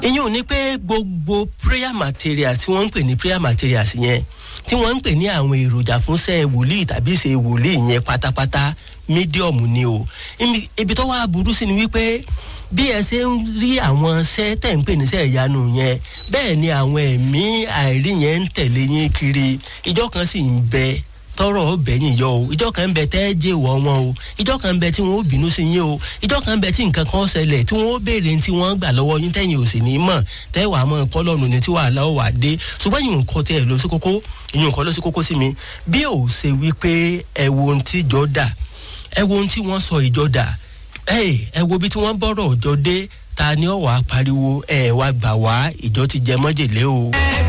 ìyẹn ò ní pé gbogbo prayer material tí wọ́n ń pè ní prayer materials yẹn tí wọ́n ń pè ní àwọn èròjà fún ṣe wòlíì tàbí ṣe wòlíì yẹn pátápátá medium ni o. Ibi tó wá burú sí ni wípé bí ẹ ṣe ń rí àwọn ṣẹ́ tẹ̀ ń pè ní ṣẹ́ ìyanu yẹn bẹ́ẹ̀ ni àwọn ẹ̀mí àìrí yẹn ń tẹ̀lé yín kiri. Ìjọ kan sì ń bẹ tọrọ bẹyìn yọ o, ìjọ kan ń bẹ tẹ́ jẹ́ wọ wọn o, ìjọ kan ń bẹ tí wọn ó bínú sí yín o, ìjọ kan ń bẹ tí nǹkan kan ṣẹlẹ̀ tí wọn ó béèrè tí wọ́n gbà lọ́wọ́ yín tẹ́yìn ò sì ní mọ̀ tẹ́ wàá mọ̀ pọ́lọ́nù ni tí wàhálà ó wà dé. Ṣùgbọ́n yìí nǹkan tẹ́ ẹ lọ sí kókó, ìyẹn nǹkan lọ sí kókó sí mi bí ò ṣe wípé ẹ wo ohun tí ìjọ dà, ẹ wo ohun tí wọ́n sọ ìjọ dà, ẹ wo bí tí wọ́n bọ́rọ̀ ọjọ́ dé, ta ni ó wá pariwo ẹ wá gbà wá, ìjọ ti jẹ mọ́jèlé o.